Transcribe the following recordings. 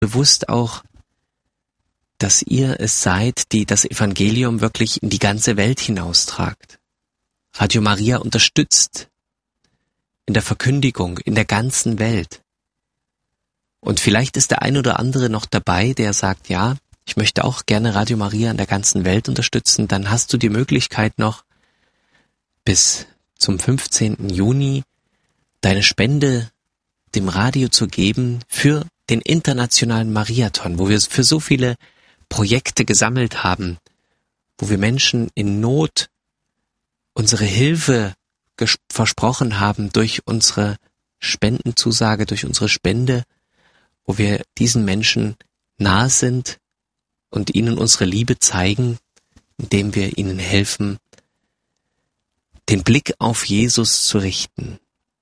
bewusst auch, dass ihr es seid, die das Evangelium wirklich in die ganze Welt hinaustragt. Radio Maria unterstützt in der Verkündigung in der ganzen Welt. Und vielleicht ist der ein oder andere noch dabei, der sagt, ja, ich möchte auch gerne Radio Maria in der ganzen Welt unterstützen. Dann hast du die Möglichkeit noch bis zum 15. Juni deine Spende dem Radio zu geben für den internationalen Mariathon, wo wir für so viele Projekte gesammelt haben, wo wir Menschen in Not unsere Hilfe versprochen haben durch unsere Spendenzusage, durch unsere Spende, wo wir diesen Menschen nahe sind und ihnen unsere Liebe zeigen, indem wir ihnen helfen, den Blick auf Jesus zu richten.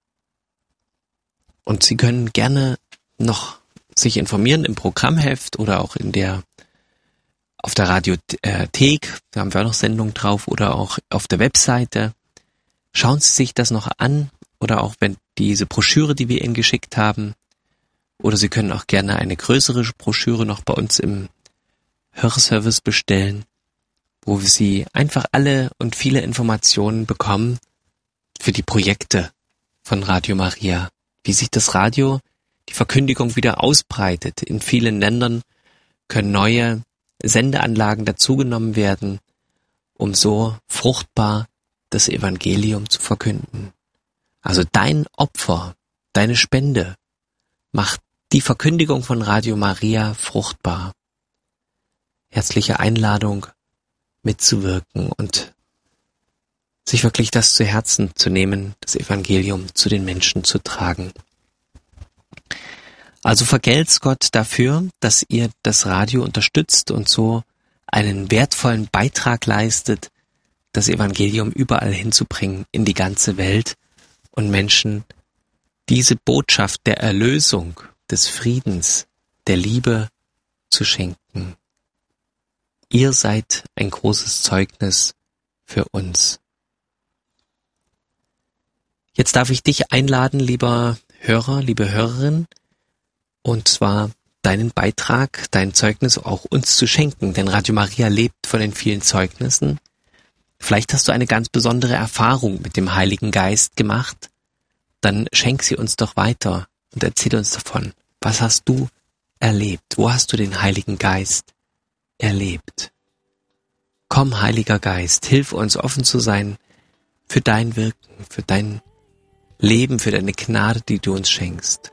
Und Sie können gerne noch sich informieren im Programmheft oder auch auf der Radiothek, da haben wir auch noch Sendungen drauf, oder auch auf der Webseite. Schauen Sie sich das noch an, oder auch wenn diese Broschüre, die wir Ihnen geschickt haben, oder Sie können auch gerne eine größere Broschüre noch bei uns im Hörservice bestellen, wo Sie einfach alle und viele Informationen bekommen für die Projekte von Radio Maria, wie sich das Radio, die Verkündigung wieder ausbreitet. In vielen Ländern können neue Sendeanlagen dazugenommen werden, um so fruchtbar das Evangelium zu verkünden. Also dein Opfer, deine Spende macht die Verkündigung von Radio Maria fruchtbar. Herzliche Einladung, mitzuwirken und sich wirklich das zu Herzen zu nehmen, das Evangelium zu den Menschen zu tragen. Also vergelt's Gott dafür, dass ihr das Radio unterstützt und so einen wertvollen Beitrag leistet, das Evangelium überall hinzubringen, in die ganze Welt und Menschen diese Botschaft der Erlösung, des Friedens, der Liebe zu schenken. Ihr seid ein großes Zeugnis für uns. Jetzt darf ich dich einladen, lieber Hörer, liebe Hörerin, und zwar deinen Beitrag, dein Zeugnis auch uns zu schenken, denn Radio Maria lebt von den vielen Zeugnissen. Vielleicht hast du eine ganz besondere Erfahrung mit dem Heiligen Geist gemacht, dann schenk sie uns doch weiter und erzähl uns davon. Was hast du erlebt? Wo hast du den Heiligen Geist erlebt? Komm, Heiliger Geist, hilf uns offen zu sein für dein Wirken, für dein Leben, für deine Gnade, die du uns schenkst.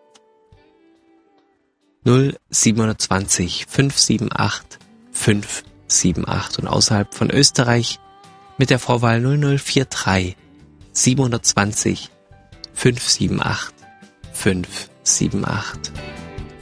0720 578 578 und außerhalb von Österreich mit der Vorwahl 0043 720 578 578.